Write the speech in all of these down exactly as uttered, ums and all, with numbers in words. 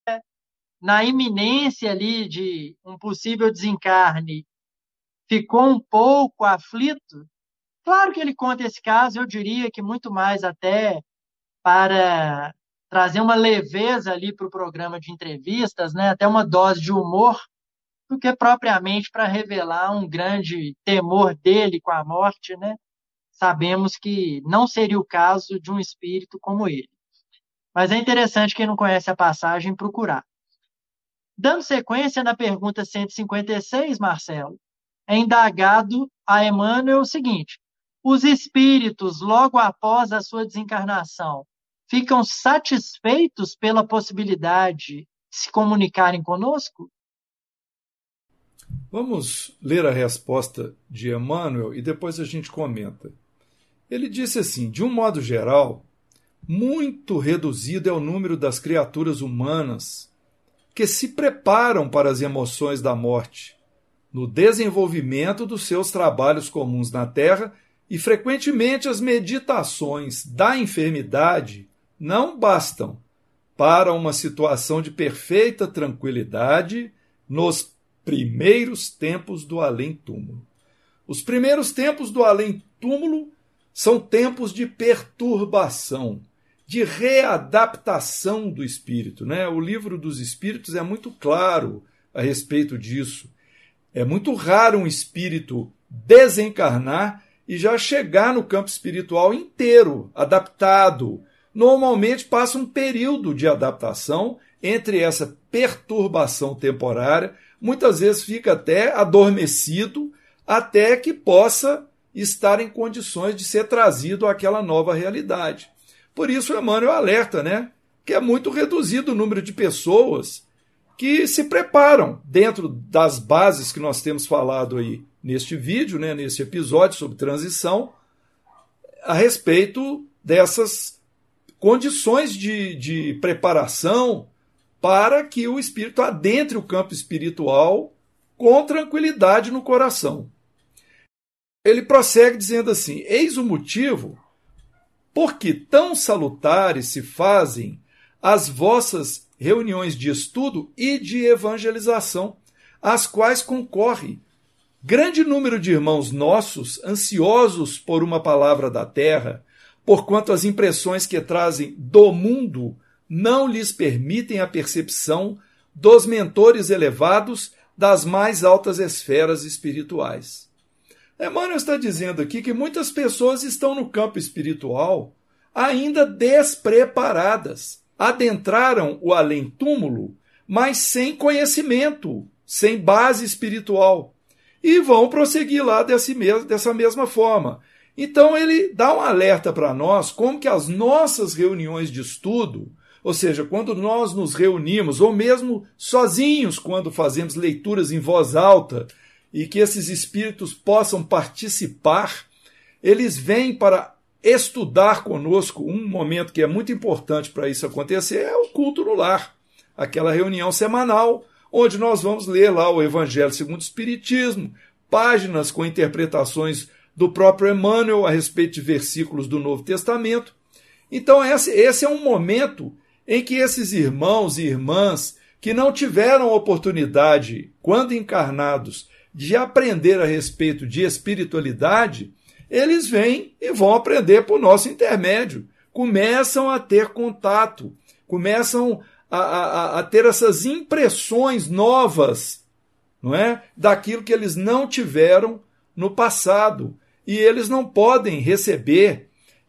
na iminência ali de um possível desencarne, ficou um pouco aflito. Claro que ele conta esse caso, eu diria que muito mais até para trazer uma leveza ali para o programa de entrevistas, né? Até uma dose de humor, do que propriamente para revelar um grande temor dele com a morte, né? Sabemos que não seria o caso de um espírito como ele. Mas é interessante quem não conhece a passagem procurar. Dando sequência na pergunta cento e cinquenta e seis, Marcelo, é indagado a Emmanuel o seguinte: os espíritos, logo após a sua desencarnação, ficam satisfeitos pela possibilidade de se comunicarem conosco? Vamos ler a resposta de Emmanuel e depois a gente comenta. Ele disse assim: de um modo geral, muito reduzido é o número das criaturas humanas que se preparam para as emoções da morte, no desenvolvimento dos seus trabalhos comuns na Terra, e frequentemente as meditações da enfermidade não bastam para uma situação de perfeita tranquilidade nos primeiros tempos do além-túmulo. Os primeiros tempos do além-túmulo são tempos de perturbação, de readaptação do espírito, né? O Livro dos Espíritos é muito claro a respeito disso. É muito raro um espírito desencarnar e já chegar no campo espiritual inteiro, adaptado. Normalmente passa um período de adaptação entre essa perturbação temporária, muitas vezes fica até adormecido, até que possa estar em condições de ser trazido àquela nova realidade. Por isso, Emmanuel alerta, né, que é muito reduzido o número de pessoas que se preparam dentro das bases que nós temos falado aí neste vídeo, né, nesse episódio sobre transição, a respeito dessas condições de, de preparação para que o espírito adentre o campo espiritual com tranquilidade no coração. Ele prossegue dizendo assim: eis o motivo porque tão salutares se fazem as vossas reuniões de estudo e de evangelização, às quais concorre grande número de irmãos nossos, ansiosos por uma palavra da terra, porquanto as impressões que trazem do mundo não lhes permitem a percepção dos mentores elevados das mais altas esferas espirituais. Emmanuel está dizendo aqui que muitas pessoas estão no campo espiritual ainda despreparadas. Adentraram o além-túmulo, mas sem conhecimento, sem base espiritual. E vão prosseguir lá desse mes- dessa mesma forma. Então ele dá um alerta para nós como que as nossas reuniões de estudo, ou seja, quando nós nos reunimos, ou mesmo sozinhos, quando fazemos leituras em voz alta, e que esses espíritos possam participar, eles vêm para estudar conosco. Um momento que é muito importante para isso acontecer é o culto no lar, aquela reunião semanal, onde nós vamos ler lá o Evangelho segundo o Espiritismo, páginas com interpretações do próprio Emmanuel a respeito de versículos do Novo Testamento. Então esse, esse é um momento em que esses irmãos e irmãs que não tiveram oportunidade, quando encarnados, de aprender a respeito de espiritualidade, eles vêm e vão aprender por nosso intermédio. Começam a ter contato, começam a, a, a ter essas impressões novas, não é? Daquilo que eles não tiveram no passado. E eles não podem receber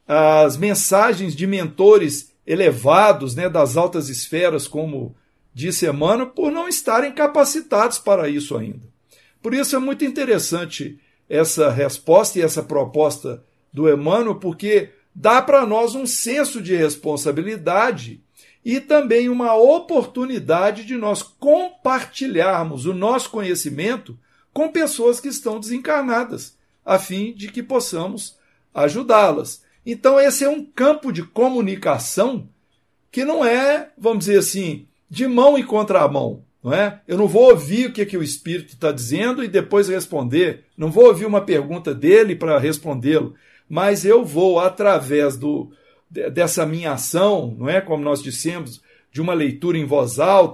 as mensagens de mentores elevados, né, das altas esferas, como disse Emmanuel, por não estarem capacitados para isso ainda. Por isso é muito interessante essa resposta e essa proposta do Emmanuel, porque dá para nós um senso de responsabilidade e também uma oportunidade de nós compartilharmos o nosso conhecimento com pessoas que estão desencarnadas, a fim de que possamos ajudá-las. Então esse é um campo de comunicação que não é, vamos dizer assim, de mão e contramão. Não é? Eu não vou ouvir o que, que o Espírito está dizendo e depois responder. Não vou ouvir uma pergunta dele para respondê-lo. Mas eu vou, através do, dessa minha ação, não é? Como nós dissemos, de uma leitura em voz alta,